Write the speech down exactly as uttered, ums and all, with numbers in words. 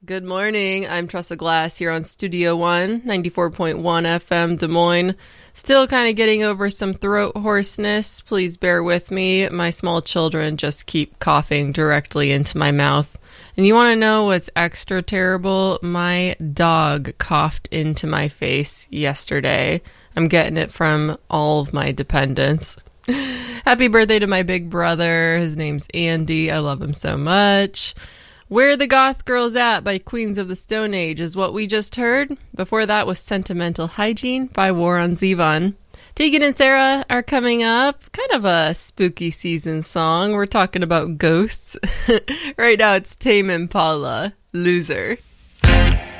Good morning. I'm Tressa Glass here on Studio One, ninety-four point one F M Des Moines. Still kind of getting over some throat hoarseness. Please bear with me. My small children just keep coughing directly into my mouth. And you want to know what's extra terrible? My dog coughed into my face yesterday. I'm getting it from all of my dependents. Happy birthday to my big brother. His name's Andy. I love him so much. Where the Goth Girls At by Queens of the Stone Age is what we just heard. Before that was Sentimental Hygiene by Warren Zevon. Tegan and Sarah are coming up. Kind of a spooky season song. We're talking about ghosts. Right now it's Tame Impala, Loser.